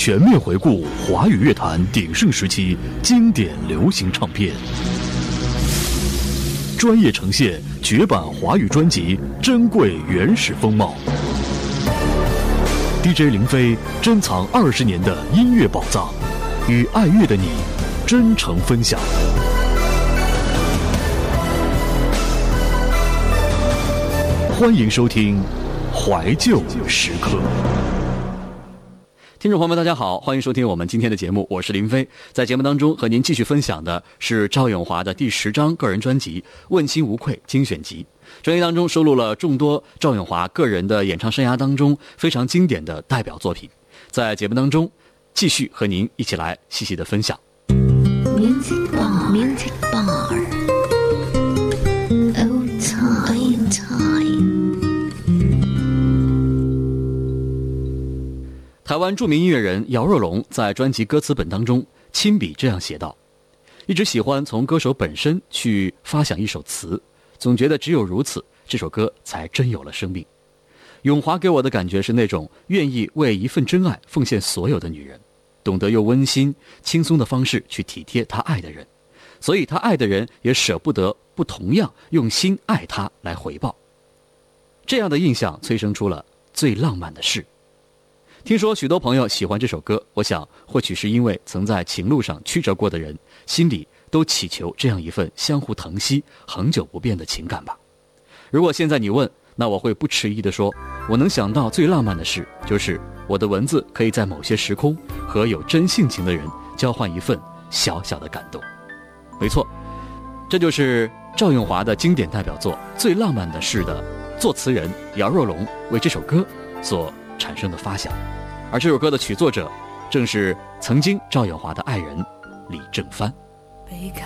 全面回顾华语乐坛鼎盛时期经典流行唱片，专业呈现绝版华语专辑珍贵原始风貌。DJ 林飞珍藏20年的音乐宝藏，与爱乐的你真诚分享。欢迎收听怀旧时刻。 听众朋友们大家好，欢迎收听我们今天的节目，我是林飞。在节目当中和您继续分享的是赵咏华的第10张个人专辑《问心无愧》精选集。专辑当中收录了众多赵咏华个人的演唱生涯当中非常经典的代表作品，在节目当中继续和您一起来细细的分享。 Music Bar Old Time。 台湾著名音乐人姚若龙在专辑歌词本当中亲笔这样写道：一直喜欢从歌手本身去发想一首词，总觉得只有如此，这首歌才真有了生命。咏华给我的感觉是那种愿意为一份真爱奉献所有的女人，懂得用温馨轻松的方式去体贴她爱的人，所以她爱的人也舍不得不同样用心爱她来回报。这样的印象催生出了最浪漫的事。听说许多朋友喜欢这首歌，我想或许是因为曾在情路上曲折过的人心里都祈求这样一份相互疼惜恒久不变的情感吧。如果现在你问，那我会不迟疑地说，我能想到最浪漫的事，就是我的文字可以在某些时空和有真性情的人交换一份小小的感动。没错，这就是赵咏华的经典代表作《最浪漫的事》的作词人姚若龙为这首歌所产生的发想，而这首歌的曲作者正是曾经赵咏华的爱人李正帆。 背靠